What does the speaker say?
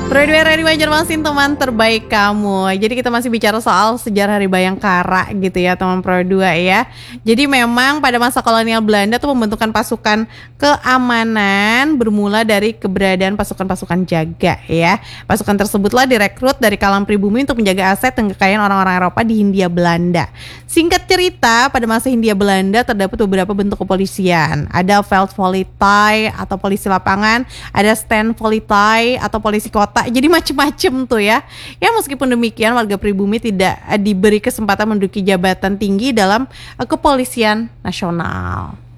Radio Banjarmasin, teman terbaik kamu. Jadi kita masih bicara soal sejarah Hari Bayangkara gitu ya teman Pro 2 ya. Jadi memang pada masa kolonial Belanda tuh pembentukan pasukan keamanan bermula dari keberadaan pasukan-pasukan jaga ya. Pasukan tersebutlah direkrut dari kalangan pribumi untuk menjaga aset dan kekayaan orang-orang Eropa di Hindia Belanda. Singkat cerita, pada masa Hindia Belanda terdapat beberapa bentuk kepolisian. Ada Veldpolizei atau polisi lapangan, ada Stadspolizei atau polisi kota. Jadi macem-macem tuh ya. Ya meskipun demikian warga pribumi tidak diberi kesempatan menduduki jabatan tinggi dalam kepolisian nasional.